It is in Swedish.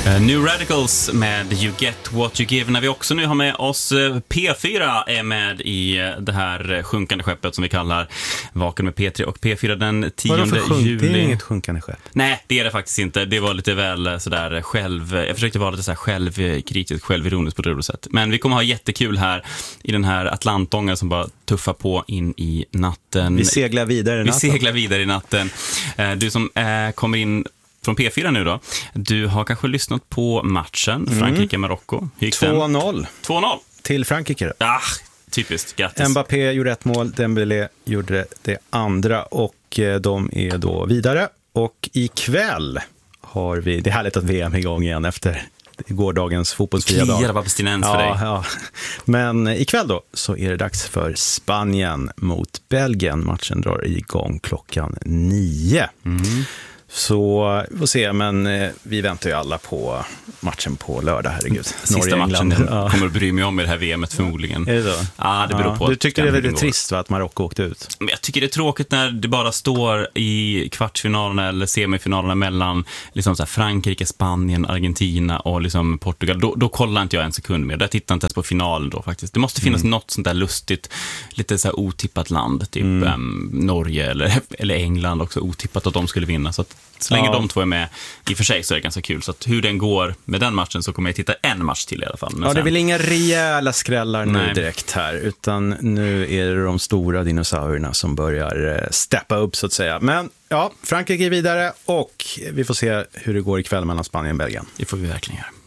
New Radicals med You Get What You Give. När vi också nu har med oss P4 är med i det här sjunkande skeppet som vi kallar Vaken med P3 och P4 den 10 juli. Det är inget sjunkande skepp. Nej, det är det faktiskt inte. Det var lite väl sådär jag försökte vara lite så här självkritisk, självironisk på det sättet. Men vi kommer ha jättekul här i den här Atlantången som bara tuffar på in i natten. Vi seglar vidare i natten. Du som kommer in från P4 nu då. Du har kanske lyssnat på matchen Frankrike-Marocko. 2-0. 2-0. Till Frankrike då. Typiskt, grattis. Mbappé gjorde ett mål, Dembélé gjorde det andra och de är då vidare. Och ikväll har vi, det är härligt att VM är igång igen efter gårdagens fotbollsfria dag. Kliar av abstinens för dig. Ja. Men ikväll då så är det dags för Spanien mot Belgien. Matchen drar igång klockan 9. Så vi får se, men vi väntar ju alla på matchen på lördag, herregud. Sista matchen kommer att bry mig om i det här VMet förmodligen. Är det så? Ja, det beror på. Du tycker det är väldigt trist att Marocko åkte ut? Men jag tycker det är tråkigt när det bara står i kvartsfinalerna eller semifinalerna mellan liksom så här Frankrike, Spanien, Argentina och liksom Portugal. Då kollar inte jag en sekund mer. Där tittar inte ens på finalen då faktiskt. Det måste finnas något sånt där lustigt, lite så här otippat land, typ Norge eller England också, otippat att de skulle vinna. Så länge de två är med i och för sig så är det ganska kul. Så att hur den går med den matchen så kommer jag titta en match till i alla fall. Men det är väl inga rejäla skrällar nu direkt här, utan nu är det de stora dinosaurierna som börjar steppa upp så att säga. Men ja, Frankrike är vidare och vi får se hur det går ikväll mellan Spanien och Belgien. Det får vi verkligen göra.